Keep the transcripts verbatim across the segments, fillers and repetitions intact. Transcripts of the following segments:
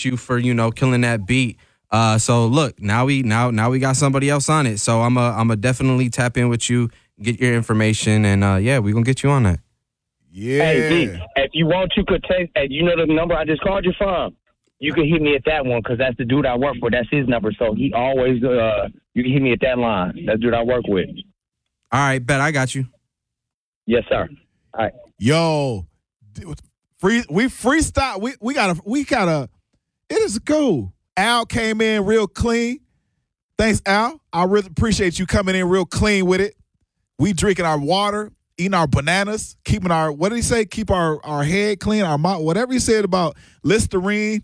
appreciate you for, you know, killing that beat. Uh, so look, now we now now we got somebody else on it. So I'm a I'm a definitely tap in with you, get your information, and uh, yeah, we gonna get you on that. Yeah. Hey, D, if you want, you could text. Hey, you know the number I just called you from? You can hit me at that one because that's the dude I work for. That's his number. So he always, uh, you can hit me at that line. That's the dude I work with. All right, bet I got you. Yes, sir. All right. Yo, free we freestyle. We we gotta we gotta. It is cool. Al came in real clean. Thanks, Al. I really appreciate you coming in real clean with it. We drinking our water, eating our bananas, keeping our, what did he say? Keep our, our head clean, our mouth, whatever he said about Listerine.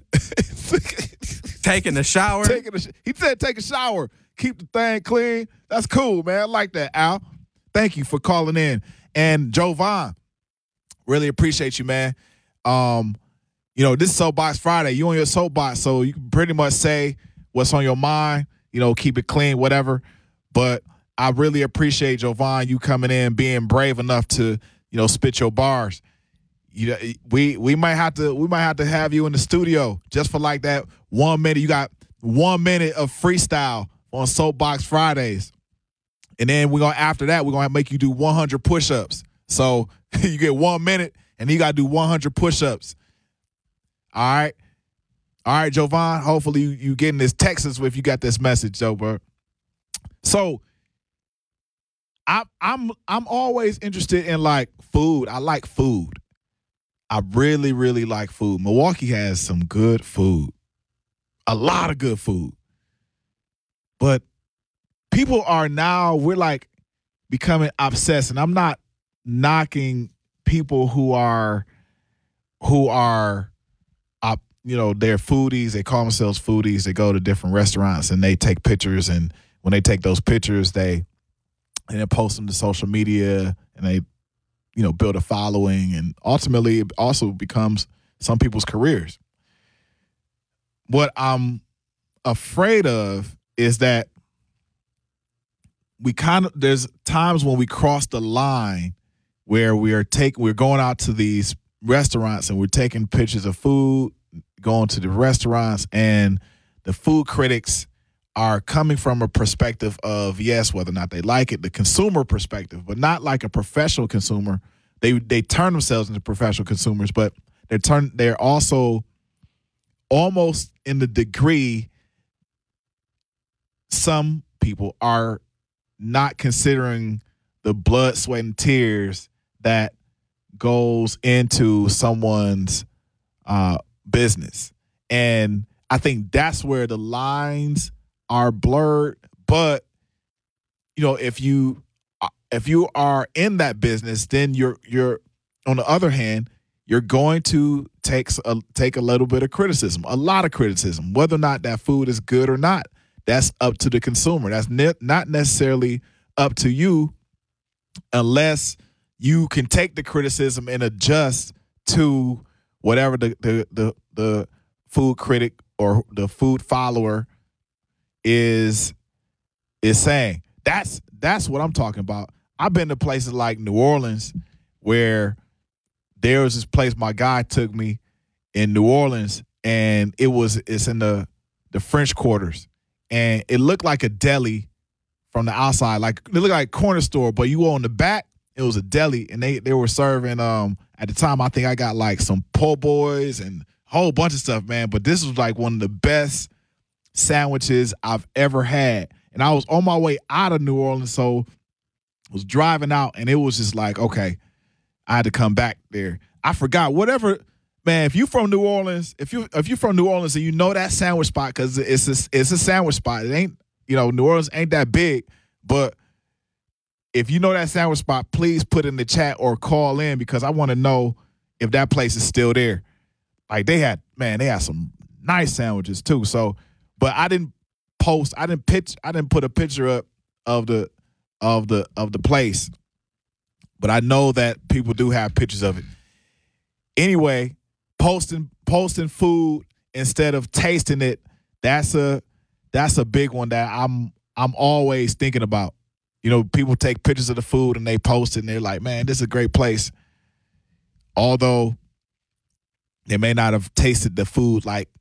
Taking a shower. Taking a, he said take a shower, keep the thing clean. That's cool, man. I like that, Al. Thank you for calling in. And Jovan, really appreciate you, man. Um, you know, this is Soapbox Friday. You on your soapbox, so you can pretty much say what's on your mind, you know, keep it clean, whatever. But I really appreciate, Jovan, you coming in, being brave enough to, you know, spit your bars. You, we we might have to we might have to have you in the studio just for like that one minute. You got one minute of freestyle on Soapbox Fridays, and then we're gonna after that we're gonna make you do one hundred push-ups. So you get one minute, and then you gotta do one hundred push-ups. All right, all right, Jovan. Hopefully you, you getting this Texas if you got this message, though, bro. So. I, I'm I'm always interested in like food. I like food. I really, really like food. Milwaukee has some good food. A lot of good food. But people are now, we're like becoming obsessed. And I'm not knocking people who are who are uh, you know, they're foodies. They call themselves foodies. They go to different restaurants and they take pictures, and when they take those pictures, they and then post them to social media, and they, you know, build a following, and ultimately it also becomes some people's careers. What I'm afraid of is that we kind of, there's times when we cross the line where we are take we're going out to these restaurants and we're taking pictures of food, going to the restaurants, and the food critics are coming from a perspective of, yes, whether or not they like it, the consumer perspective, but not like a professional consumer. They they turn themselves into professional consumers, but they're turn they're also almost in the degree some people are not considering the blood, sweat, and tears that goes into someone's uh, business. And I think that's where the lines are blurred. But, you know, if you if you are in that business, then you're you're on the other hand, you're going to take a, take a little bit of criticism, a lot of criticism, whether or not that food is good or not. That's up to the consumer. That's ne- not necessarily up to you, unless you can take the criticism and adjust to whatever the the the, the food critic or the food follower is is saying. That's that's what I'm talking about. I've been to places like New Orleans where there was this place my guy took me in New Orleans, and it was it's in the the French Quarters, and it looked like a deli from the outside, like it looked like a corner store, but you go on the back, it was a deli, and they they were serving um at the time I think I got like some po' boys and a whole bunch of stuff, man. But this was like one of the best sandwiches I've ever had. And I was on my way out of New Orleans, so I was driving out, and it was just like, okay, I had to come back there. I forgot whatever, man. If you from New Orleans, if you if you from New Orleans and you know that sandwich spot, because it's a, it's a sandwich spot. It ain't, you know, New Orleans ain't that big, but if you know that sandwich spot, please put in the chat or call in, because I want to know if that place is still there. Like they had, man, they had some nice sandwiches too. So, but I didn't post, I didn't pitch, I didn't put a picture up of the of the of the place. But I know that people do have pictures of it. Anyway, posting posting food instead of tasting it, that's a that's a big one that I'm I'm always thinking about. You know, people take pictures of the food and they post it and they're like, man, this is a great place. Although they may not have tasted the food like